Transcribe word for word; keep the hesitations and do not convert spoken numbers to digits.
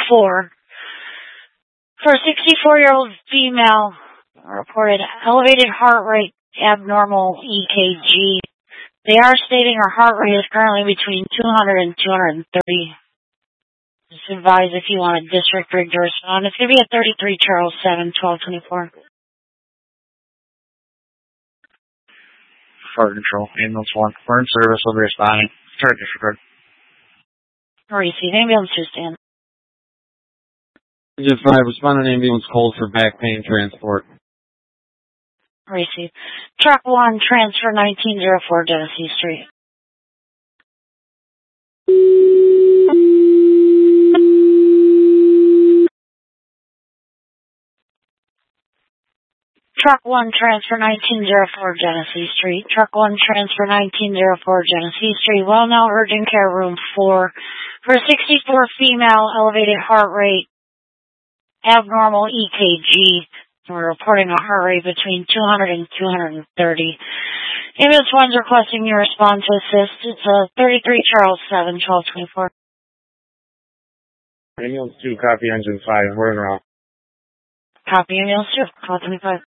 four. For a sixty-four-year-old female, reported elevated heart rate, abnormal E K G. They are stating her heart rate is currently between two hundred and two hundred thirty. Just advise if you want a district rig to respond. It's going to be at thirty-three Charles seven, twelve twenty-four. Fire Control, ambulance one. We're in service, will be responding. Start district rig. Receive ambulance two stand. Just five, respond an ambulance called for back pain transport. Receive. Truck one, transfer nineteen oh four Genesee Street. Truck one, transfer nineteen oh four Genesee Street. Truck one, transfer nineteen oh four Genesee Street. Well, now urgent care room four. For a sixty-four female, elevated heart rate, abnormal E K G. We're reporting a heart rate between two hundred and two hundred thirty. Ambulance one's requesting your response to assist. It's a thirty-three Charles seven, twelve twenty-four. Ambulance two, copy engine five. We're en route. Copy ambulance two, twelve twenty-five.